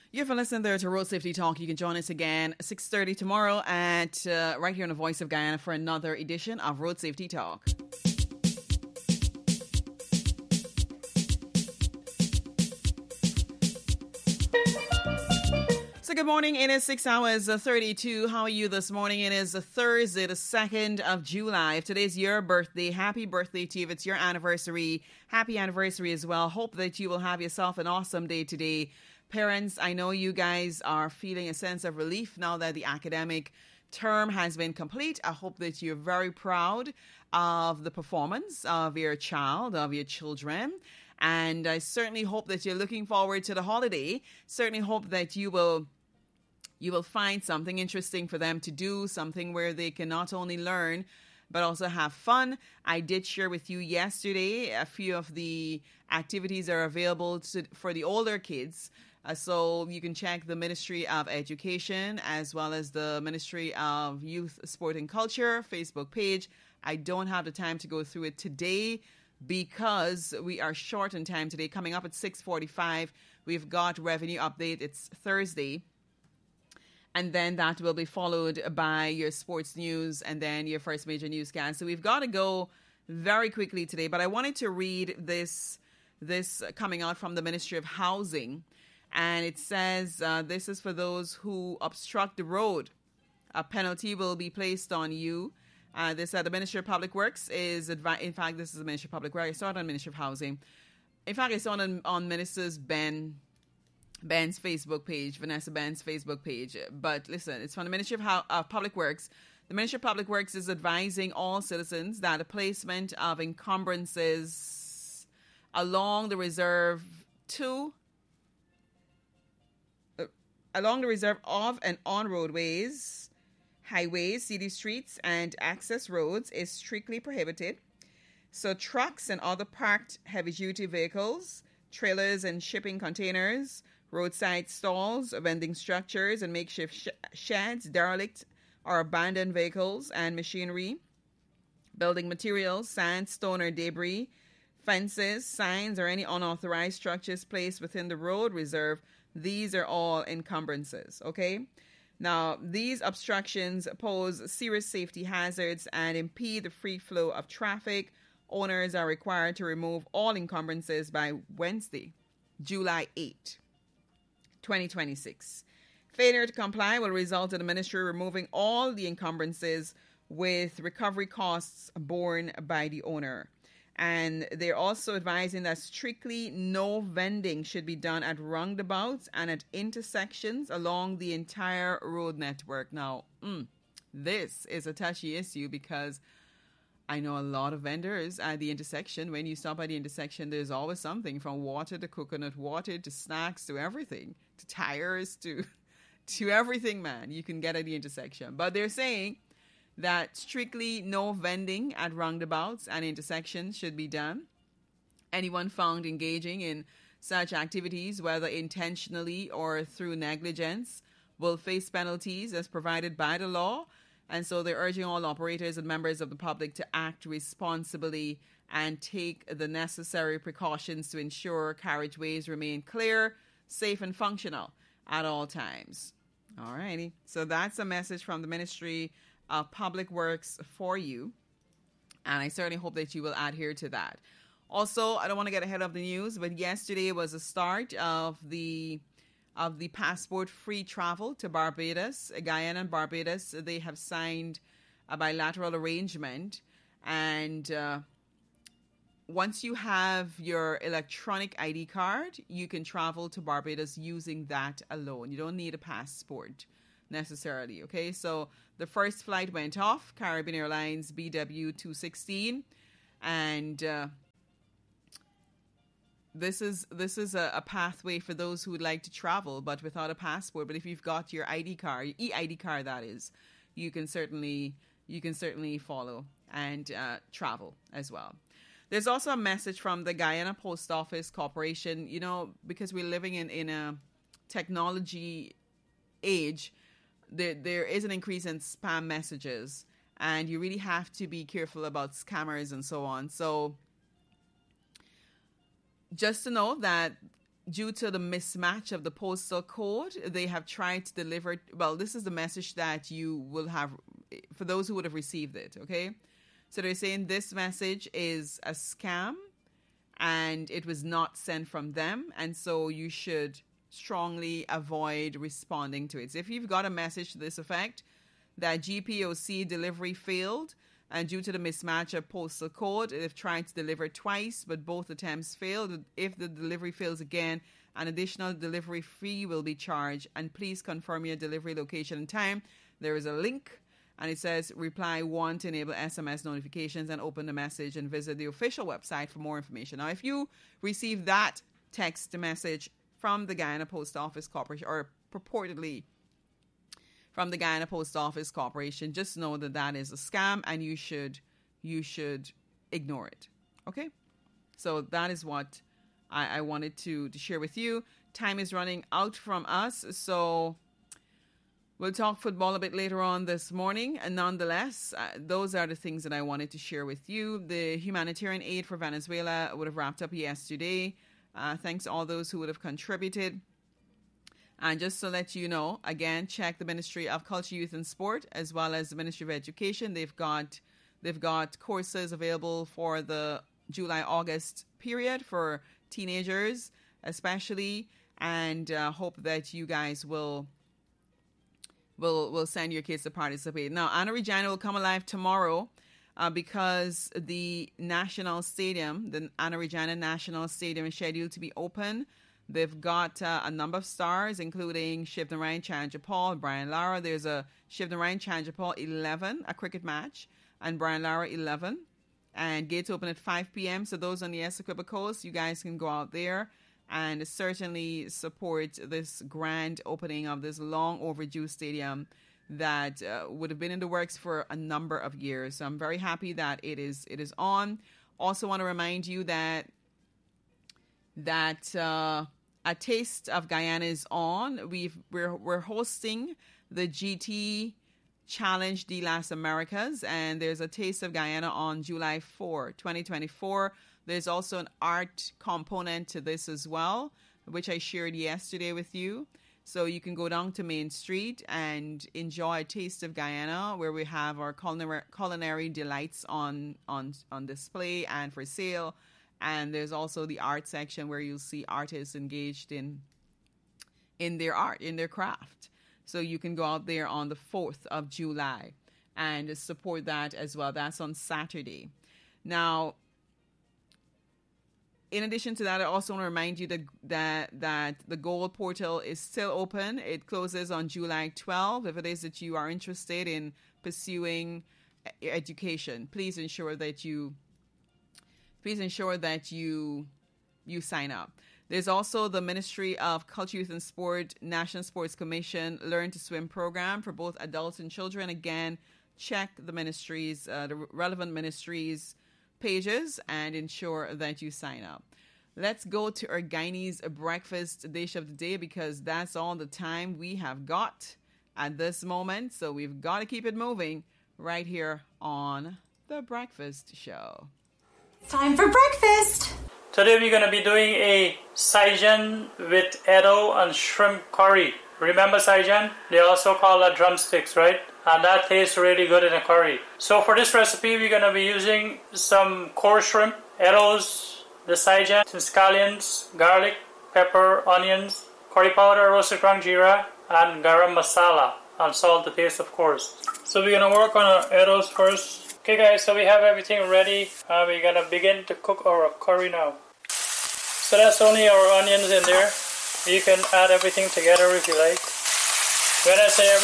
You've been listening there to Road Safety Talk. You can join us again 6:30 tomorrow at right here on the Voice of Guyana for another edition of Road Safety Talk. So good morning. It is 6 hours 32. How are you this morning? It is Thursday, the 2nd of July. If today's your birthday, happy birthday to you. If it's your anniversary, happy anniversary as well. Hope that you will have yourself an awesome day today. Parents, I know you guys are feeling a sense of relief now that the academic term has been complete. I hope that you're very proud of the performance of your child, of your children. And I certainly hope that you're looking forward to the holiday. Certainly hope that you will find something interesting for them to do, something where they can not only learn, but also have fun. I did share with you yesterday a few of the activities that are available for the older kids. So you can check the Ministry of Education as well as the Ministry of Youth, Sport and Culture Facebook page. I don't have the time to go through it today because we are short on time today. Coming up at 6:45, we've got revenue update. It's Thursday. And then that will be followed by your sports news and then your first major newscast. So we've got to go very quickly today. But I wanted to read this coming out from the Ministry of Housing. And it says, this is for those who obstruct the road. A penalty will be placed on you. This the Ministry of Public Works is, in fact, this is the Ministry of Public Works. I saw it on Ministry of Housing. In fact, I saw it on Minister's Ben's Facebook page, Vanessa Ben's Facebook page. But listen, it's from the Ministry of Public Works. The Ministry of Public Works is advising all citizens that a placement of encumbrances along the reserve of and on roadways, highways, city streets, and access roads is strictly prohibited. So trucks and other parked heavy-duty vehicles, trailers and shipping containers, roadside stalls, vending structures, and makeshift sheds, derelict or abandoned vehicles and machinery, building materials, sand, stone, or debris, fences, signs, or any unauthorized structures placed within the road reserve. These are all encumbrances, okay? Now, these obstructions pose serious safety hazards and impede the free flow of traffic. Owners are required to remove all encumbrances by Wednesday, July 8, 2026. Failure to comply will result in the ministry removing all the encumbrances with recovery costs borne by the owner. And they're also advising that strictly no vending should be done at roundabouts and at intersections along the entire road network. Now, this is a touchy issue because I know a lot of vendors at the intersection. When you stop at the intersection, there's always something from water to coconut water to snacks to everything, to tires to everything, man, you can get at the intersection. But they're saying that strictly no vending at roundabouts and intersections should be done. Anyone found engaging in such activities, whether intentionally or through negligence, will face penalties as provided by the law. And so they're urging all operators and members of the public to act responsibly and take the necessary precautions to ensure carriageways remain clear, safe, and functional at all times. All righty. So that's a message from the Ministry of Public Works for you. And I certainly hope that you will adhere to that. Also, I don't want to get ahead of the news, but yesterday was the start of the passport-free travel to Barbados. Guyana and Barbados, they have signed a bilateral arrangement. And once you have your electronic ID card, you can travel to Barbados using that alone. You don't need a passport necessarily, okay? So the first flight went off, Caribbean Airlines BW216, and this is a pathway for those who would like to travel but without a passport. But if you've got your ID card, your e-ID card that is, you can certainly follow and travel as well. There's also a message from the Guyana Post Office Corporation. You know, because we're living in a technology age, there is an increase in spam messages, and you really have to be careful about scammers and so on. So just to know that due to the mismatch of the postal code, they have tried to deliver. Well, this is the message that you will have for those who would have received it. Okay. So they're saying this message is a scam and it was not sent from them. And so you should strongly avoid responding to it. So if you've got a message to this effect that GPOC delivery failed and due to the mismatch of postal code, they've tried to deliver twice, but both attempts failed. If the delivery fails again, an additional delivery fee will be charged. And please confirm your delivery location and time. There is a link. And it says, reply 1 to enable SMS notifications and open the message and visit the official website for more information. Now, if you receive that text message from the Guyana Post Office Corporation, or purportedly from the Guyana Post Office Corporation, just know that that is a scam and you should ignore it. Okay? So that is what I wanted to share with you. Time is running out from us, so we'll talk football a bit later on this morning. And nonetheless, those are the things that I wanted to share with you. The humanitarian aid for Venezuela would have wrapped up yesterday. Thanks to all those who would have contributed. And just to let you know, again, check the Ministry of Culture, Youth and Sport as well as the Ministry of Education. They've got courses available for the July-August period for teenagers especially. And hope that you guys will send your kids to participate. Now, Anna Regina will come alive tomorrow because the National Stadium, the Anna Regina National Stadium, is scheduled to be open. They've got a number of stars, including Shivdan Ryan, Challenger Paul, Brian Lara. There's a Shivdan Ryan, Challenger Paul 11, a cricket match, and Brian Lara 11. And gates open at 5 p.m. So those on the Essequibo Coast, you guys can go out there and certainly support this grand opening of this long overdue stadium that would have been in the works for a number of years. So I'm very happy that it is on. Also want to remind you that A Taste of Guyana is on. We're hosting the GT Challenge de las Americas, and there's A Taste of Guyana on July 4, 2024. There's also an art component to this as well, which I shared yesterday with you. So you can go down to Main Street and enjoy A Taste of Guyana, where we have our culinary delights on display and for sale. And there's also the art section where you'll see artists engaged in their art, in their craft. So you can go out there on the 4th of July and support that as well. That's on Saturday. Now, in addition to that, I also want to remind you that the Gold Portal is still open. It closes on July 12. If it is that you are interested in pursuing education, please ensure that you sign up. There's also the Ministry of Culture, Youth and Sport, National Sports Commission Learn to Swim program for both adults and children. Again, check the ministries, the relevant ministries pages and ensure that you sign up. Let's go to our Guyanese breakfast dish of the day because that's all the time we have got at this moment. So we've got to keep it moving right here on The Breakfast Show. Time for breakfast! Today we're going to be doing a saijan with edo and shrimp curry. Remember saijan? They also call that drumsticks, right? And that tastes really good in a curry. So for this recipe, we're going to be using some core shrimp, edos, the saijan, some scallions, garlic, pepper, onions, curry powder, roasted ground jeera, and garam masala, and salt to taste, of course. So we're going to work on our edos first. Okay guys, so we have everything ready. We're going to begin to cook our curry now. So that's only our onions in there. You can add everything together if you like. When I say